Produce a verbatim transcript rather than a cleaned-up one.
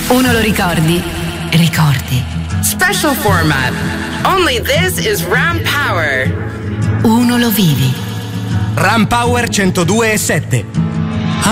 Uno lo ricordi? Ricordi. Special format. Only this is Ram Power. Uno lo vivi. Ram Power centodue e sette.